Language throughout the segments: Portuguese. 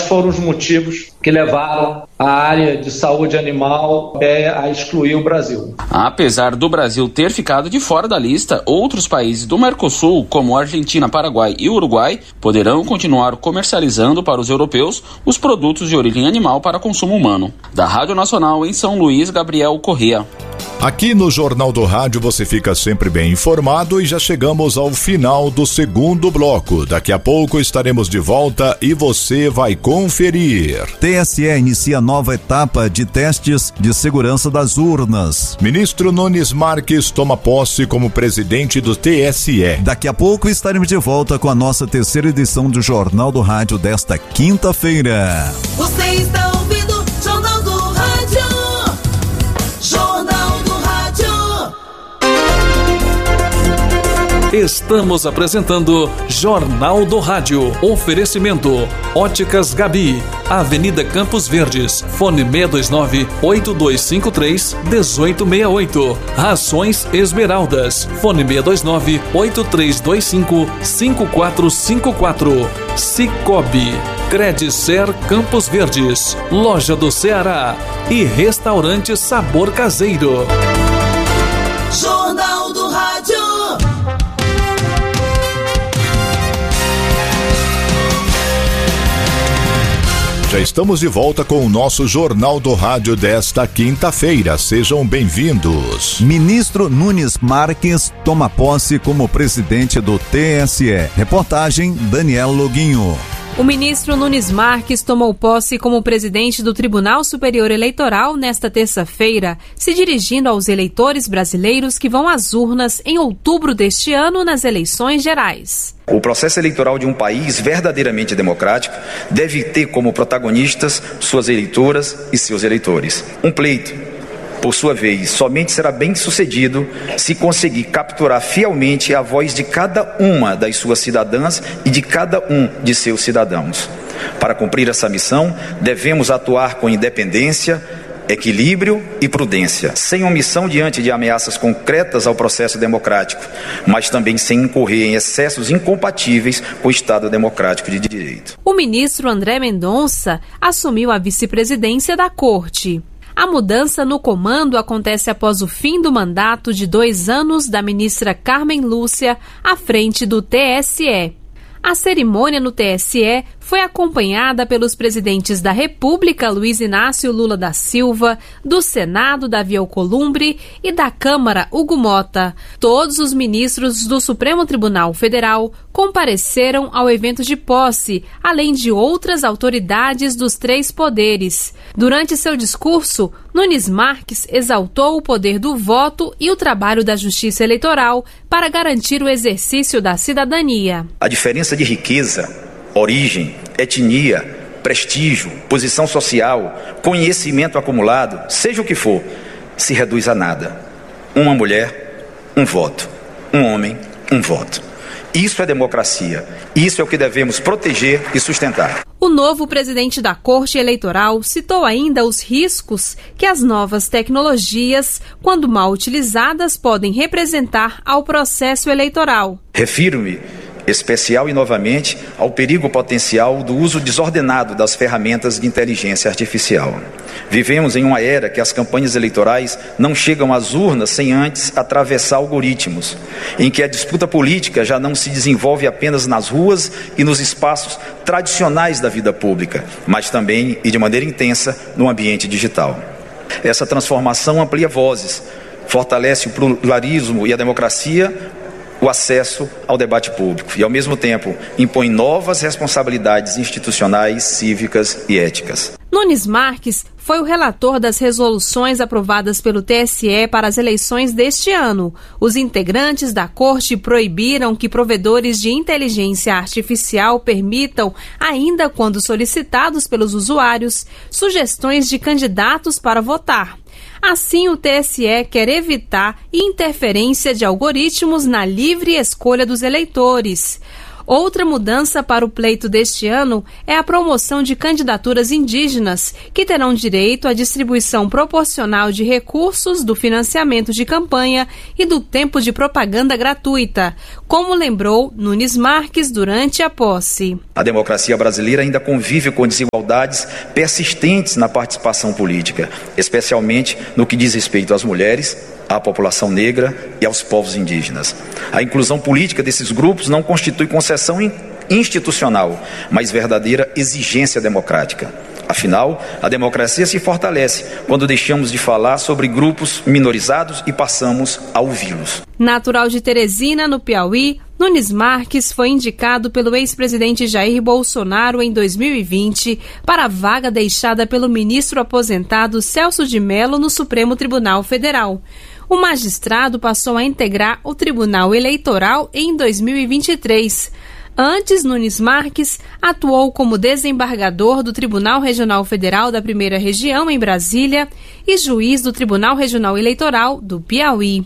foram os motivos que levaram a área de saúde animal a excluir o Brasil. Apesar do Brasil ter ficado de fora da lista, outros países do Mercosul, como Argentina, Paraguai e Uruguai, poderão continuar comercializando para os europeus os produtos de origem animal para consumo humano. Da Rádio Nacional em São Luís, Gabriel Corrêa. Aqui no Jornal do Rádio você fica sempre bem informado e já chegamos ao final do segundo bloco. Daqui a pouco estaremos de volta e você vai conferir. TSE inicia nova etapa de testes de segurança das urnas. Ministro Nunes Marques toma posse como presidente do TSE. Daqui a pouco estaremos de volta com a nossa terceira edição do Jornal do Rádio desta quinta-feira. Você está ouvindo Jornal do Rádio. Jornal do Rádio. Estamos apresentando Jornal do Rádio. Oferecimento Óticas Gabi, Avenida Campos Verdes, fone 629-8253-1868. Rações Esmeraldas, fone 629-8325-5454. Cicobi, Credicer Campos Verdes, Loja do Ceará e Restaurante Sabor Caseiro. Jornal do Rádio. Já estamos de volta com o nosso Jornal do Rádio desta quinta-feira. Sejam bem-vindos. Ministro Nunes Marques toma posse como presidente do TSE. Reportagem Daniel Loguinho. O ministro Nunes Marques tomou posse como presidente do Tribunal Superior Eleitoral nesta terça-feira, se dirigindo aos eleitores brasileiros que vão às urnas em outubro deste ano nas eleições gerais. O processo eleitoral de um país verdadeiramente democrático deve ter como protagonistas suas eleitoras e seus eleitores. Um pleito, por sua vez, somente será bem-sucedido se conseguir capturar fielmente a voz de cada uma das suas cidadãs e de cada um de seus cidadãos. Para cumprir essa missão, devemos atuar com independência, equilíbrio e prudência, sem omissão diante de ameaças concretas ao processo democrático, mas também sem incorrer em excessos incompatíveis com o Estado democrático de direito. O ministro André Mendonça assumiu a vice-presidência da Corte. A mudança no comando acontece após o fim do mandato de 2 anos da ministra Carmen Lúcia à frente do TSE. A cerimônia no TSE foi acompanhada pelos presidentes da República, Luiz Inácio Lula da Silva, do Senado, Davi Alcolumbre, e da Câmara, Hugo Mota. Todos os ministros do Supremo Tribunal Federal compareceram ao evento de posse, além de outras autoridades dos 3 poderes. Durante seu discurso, Nunes Marques exaltou o poder do voto e o trabalho da Justiça Eleitoral para garantir o exercício da cidadania. A diferença de riqueza, origem, etnia, prestígio, posição social, conhecimento acumulado, seja o que for, se reduz a nada. Uma mulher, um voto. Um homem, um voto. Isso é democracia. Isso é o que devemos proteger e sustentar. O novo presidente da Corte Eleitoral citou ainda os riscos que as novas tecnologias, quando mal utilizadas, podem representar ao processo eleitoral. Refiro-me especial e novamente ao perigo potencial do uso desordenado das ferramentas de inteligência artificial. Vivemos em uma era que as campanhas eleitorais não chegam às urnas sem antes atravessar algoritmos, em que a disputa política já não se desenvolve apenas nas ruas e nos espaços tradicionais da vida pública, mas também e de maneira intensa no ambiente digital. Essa transformação amplia vozes, fortalece o pluralismo e a democracia, o acesso ao debate público e, ao mesmo tempo, impõe novas responsabilidades institucionais, cívicas e éticas. Nunes Marques foi o relator das resoluções aprovadas pelo TSE para as eleições deste ano. Os integrantes da Corte proibiram que provedores de inteligência artificial permitam, ainda quando solicitados pelos usuários, sugestões de candidatos para votar. Assim, o TSE quer evitar interferência de algoritmos na livre escolha dos eleitores. Outra mudança para o pleito deste ano é a promoção de candidaturas indígenas, que terão direito à distribuição proporcional de recursos do financiamento de campanha e do tempo de propaganda gratuita, como lembrou Nunes Marques durante a posse. A democracia brasileira ainda convive com desigualdades persistentes na participação política, especialmente no que diz respeito às mulheres, à população negra e aos povos indígenas. A inclusão política desses grupos não constitui concessão institucional, mas verdadeira exigência democrática. Afinal, a democracia se fortalece quando deixamos de falar sobre grupos minorizados e passamos a ouvi-los. Natural de Teresina, no Piauí, Nunes Marques foi indicado pelo ex-presidente Jair Bolsonaro em 2020 para a vaga deixada pelo ministro aposentado Celso de Mello no Supremo Tribunal Federal. O magistrado passou a integrar o Tribunal Eleitoral em 2023. Antes, Nunes Marques atuou como desembargador do Tribunal Regional Federal da Primeira Região, em Brasília, e juiz do Tribunal Regional Eleitoral do Piauí.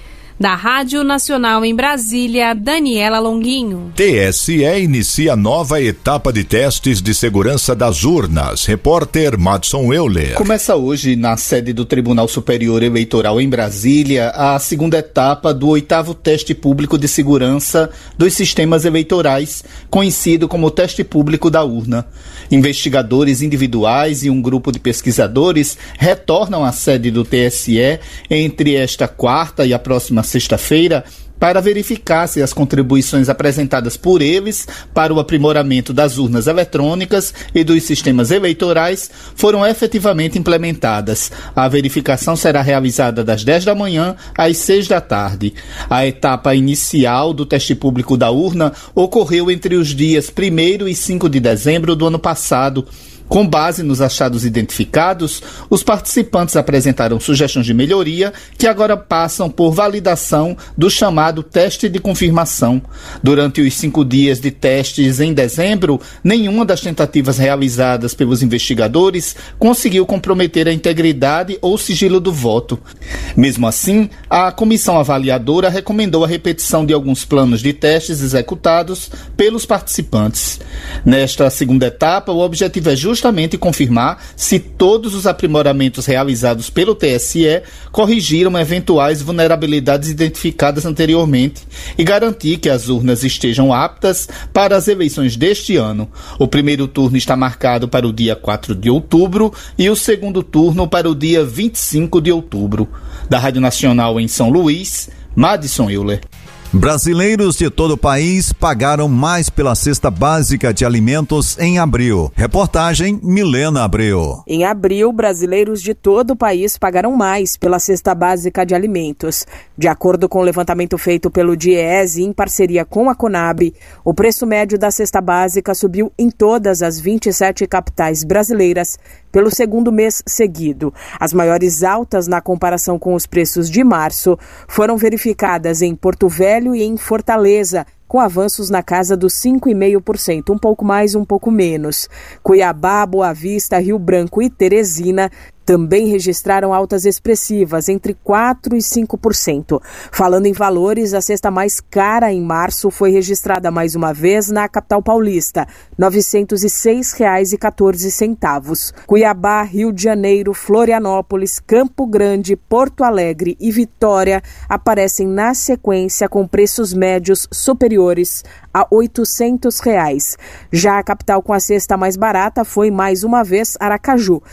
Da Rádio Nacional em Brasília, Daniela Longuinho. TSE inicia nova etapa de testes de segurança das urnas. Repórter Madson Euler. Começa hoje, na sede do Tribunal Superior Eleitoral em Brasília, a segunda etapa do 8º teste público de segurança dos sistemas eleitorais, conhecido como teste público da urna. Investigadores individuais e um grupo de pesquisadores retornam à sede do TSE entre esta quarta e a próxima sexta-feira para verificar se as contribuições apresentadas por eles para o aprimoramento das urnas eletrônicas e dos sistemas eleitorais foram efetivamente implementadas. A verificação será realizada das 10 da manhã às 6 da tarde. A etapa inicial do teste público da urna ocorreu entre os dias 1º e 5 de dezembro do ano passado. Com base nos achados identificados, os participantes apresentaram sugestões de melhoria que agora passam por validação do chamado teste de confirmação. Durante os 5 dias de testes em dezembro, nenhuma das tentativas realizadas pelos investigadores conseguiu comprometer a integridade ou sigilo do voto. Mesmo assim, a comissão avaliadora recomendou a repetição de alguns planos de testes executados pelos participantes. Nesta segunda etapa, o objetivo é justamente confirmar se todos os aprimoramentos realizados pelo TSE corrigiram eventuais vulnerabilidades identificadas anteriormente e garantir que as urnas estejam aptas para as eleições deste ano. O primeiro turno está marcado para o dia 4 de outubro e o segundo turno para o dia 25 de outubro. Da Rádio Nacional em São Luís, Madson Euler. Brasileiros de todo o país pagaram mais pela cesta básica de alimentos em abril. Reportagem Milena Abreu. Em abril, brasileiros de todo o país pagaram mais pela cesta básica de alimentos. De acordo com o levantamento feito pelo DIEESE em parceria com a Conab, o preço médio da cesta básica subiu em todas as 27 capitais brasileiras pelo segundo mês seguido. As maiores altas na comparação com os preços de março foram verificadas em Porto Velho e em Fortaleza, com avanços na casa dos 5,5%, um pouco mais, um pouco menos. Cuiabá, Boa Vista, Rio Branco e Teresina também registraram altas expressivas, entre 4% e 5%. Falando em valores, a cesta mais cara em março foi registrada mais uma vez na capital paulista, R$ 906,14. Cuiabá, Rio de Janeiro, Florianópolis, Campo Grande, Porto Alegre e Vitória aparecem na sequência com preços médios superiores a R$ 800. Já a capital com a cesta mais barata foi mais uma vez Aracaju, R$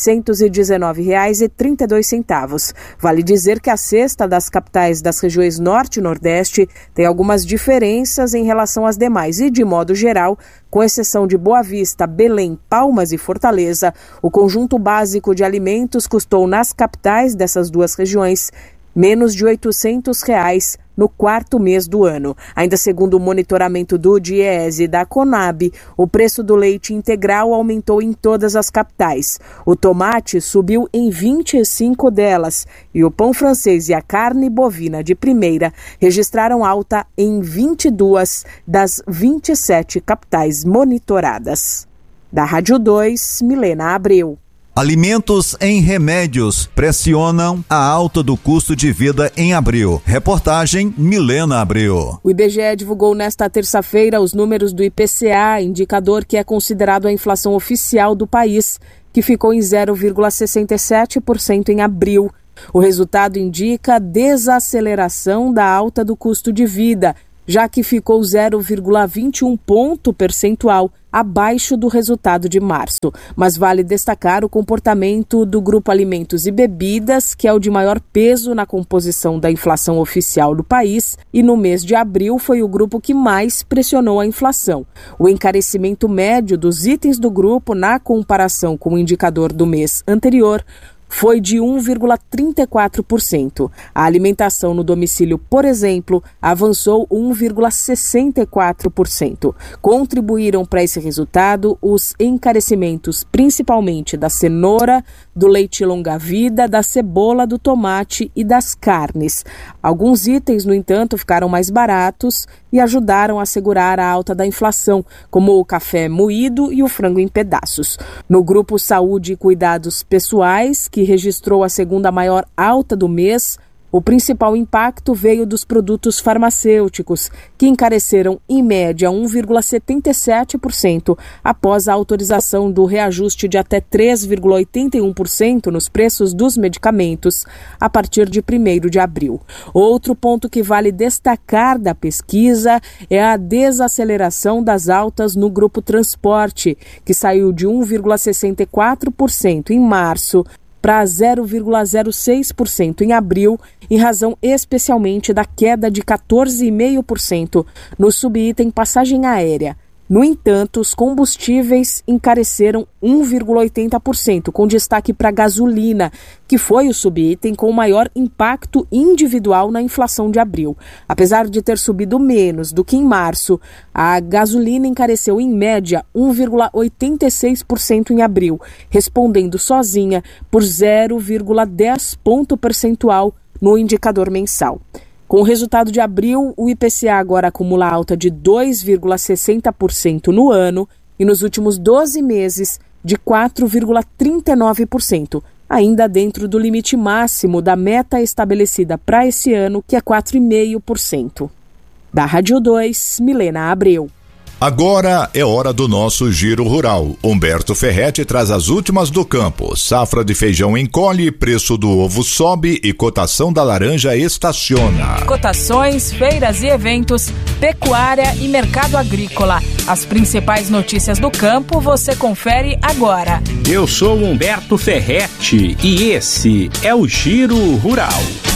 619,32. Vale dizer que a cesta das capitais das regiões Norte e Nordeste tem algumas diferenças em relação às demais e, de modo geral, com exceção de Boa Vista, Belém, Palmas e Fortaleza, o conjunto básico de alimentos custou nas capitais dessas duas regiões menos de R$ 800 no quarto mês do ano. Ainda segundo o monitoramento do DIEESE e da Conab, o preço do leite integral aumentou em todas as capitais. O tomate subiu em 25 delas e o pão francês e a carne bovina de primeira registraram alta em 22 das 27 capitais monitoradas. Da Rádio 2, Milena Abreu. Alimentos em remédios pressionam a alta do custo de vida em abril. Reportagem Milena Abreu. O IBGE divulgou nesta terça-feira os números do IPCA, indicador que é considerado a inflação oficial do país, que ficou em 0,67% em abril. O resultado indica a desaceleração da alta do custo de vida, já que ficou 0,21 ponto percentual abaixo do resultado de março. Mas vale destacar o comportamento do grupo Alimentos e Bebidas, que é o de maior peso na composição da inflação oficial do país, e no mês de abril foi o grupo que mais pressionou a inflação. O encarecimento médio dos itens do grupo na comparação com o indicador do mês anterior foi de 1,34%. A alimentação no domicílio, por exemplo, avançou 1,64%. Contribuíram para esse resultado os encarecimentos principalmente da cenoura, do leite longa-vida, da cebola, do tomate e das carnes. Alguns itens, no entanto, ficaram mais baratos e ajudaram a segurar a alta da inflação, como o café moído e o frango em pedaços. No grupo Saúde e Cuidados Pessoais, que registrou a segunda maior alta do mês, o principal impacto veio dos produtos farmacêuticos, que encareceram em média 1,77% após a autorização do reajuste de até 3,81% nos preços dos medicamentos a partir de 1º de abril. Outro ponto que vale destacar da pesquisa é a desaceleração das altas no grupo transporte, que saiu de 1,64% em março para 0,06% em abril, em razão especialmente da queda de 14,5% no subitem passagem aérea. No entanto, os combustíveis encareceram 1,80%, com destaque para a gasolina, que foi o subitem com o maior impacto individual na inflação de abril. Apesar de ter subido menos do que em março, a gasolina encareceu em média 1,86% em abril, respondendo sozinha por 0,10 ponto percentual no indicador mensal. Com o resultado de abril, o IPCA agora acumula alta de 2,60% no ano e nos últimos 12 meses de 4,39%, ainda dentro do limite máximo da meta estabelecida para esse ano, que é 4,5%. Da Rádio 2, Milena Abreu. Agora é hora do nosso Giro Rural. Humberto Ferretti traz as últimas do campo. Safra de feijão encolhe, preço do ovo sobe e cotação da laranja estaciona. Cotações, feiras e eventos, pecuária e mercado agrícola. As principais notícias do campo você confere agora. Eu sou Humberto Ferretti e esse é o Giro Rural.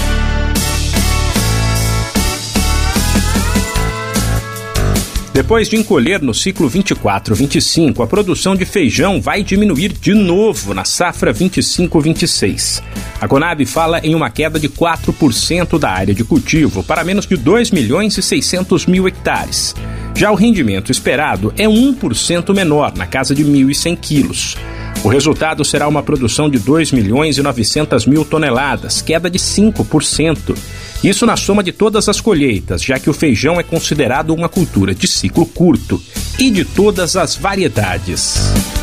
Depois de encolher no ciclo 24-25, a produção de feijão vai diminuir de novo na safra 25-26. A Conab fala em uma queda de 4% da área de cultivo para menos de 2.600.000 hectares. Já o rendimento esperado é 1% menor, na casa de 1.100 quilos. O resultado será uma produção de 2.900.000 toneladas, queda de 5%. Isso na soma de todas as colheitas, já que o feijão é considerado uma cultura de ciclo curto e de todas as variedades.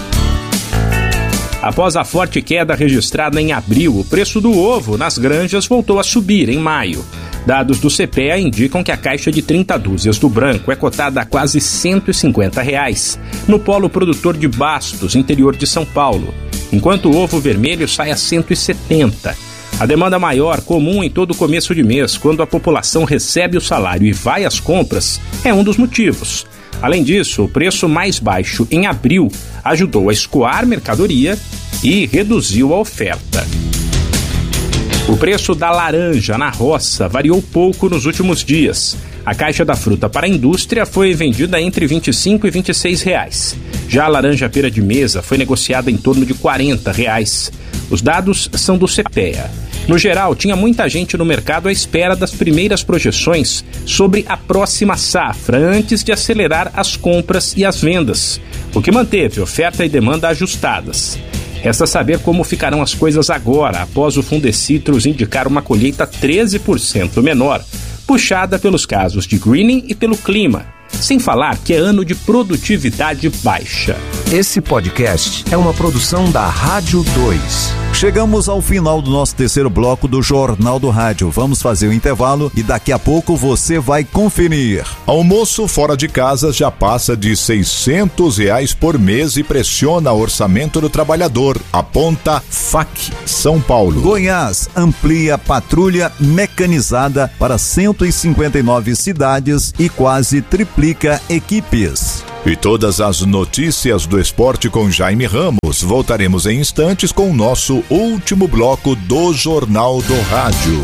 Após a forte queda registrada em abril, o preço do ovo nas granjas voltou a subir em maio. Dados do CPEA indicam que a caixa de 30 dúzias do branco é cotada a quase R$ 150 no polo produtor de Bastos, interior de São Paulo, enquanto o ovo vermelho sai a 170. A demanda maior, comum em todo começo de mês, quando a população recebe o salário e vai às compras, é um dos motivos. Além disso, o preço mais baixo em abril ajudou a escoar mercadoria e reduziu a oferta. O preço da laranja na roça variou pouco nos últimos dias. A caixa da fruta para a indústria foi vendida entre R$ 25 e R$ 26. Já a laranja pera de mesa foi negociada em torno de R$ 40. Os dados são do CPEA. No geral, tinha muita gente no mercado à espera das primeiras projeções sobre a próxima safra, antes de acelerar as compras e as vendas, o que manteve oferta e demanda ajustadas. Resta saber como ficarão as coisas agora, após o Fundecitrus indicar uma colheita 13% menor, puxada pelos casos de greening e pelo clima. Sem falar que é ano de produtividade baixa. Esse podcast é uma produção da Rádio 2. Chegamos ao final do nosso terceiro bloco do Jornal do Rádio. Vamos fazer o intervalo e daqui a pouco você vai conferir. Almoço fora de casa já passa de R$600 por mês e pressiona o orçamento do trabalhador, aponta FAC São Paulo. Goiás amplia patrulha mecanizada para 159 cidades e quase triplica equipes. E todas as notícias do esporte com Jaime Ramos. Voltaremos em instantes com o nosso último bloco do Jornal do Rádio.